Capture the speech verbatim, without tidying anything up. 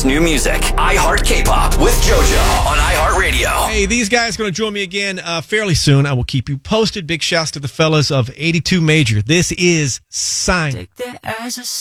new music. iHeart K-Pop with JoJo on iHeartRadio. Hey, these guys are going to join me again uh, fairly soon. I will keep you posted. Big shouts to the fellas of eighty-two Major. This is Sign. Take that as a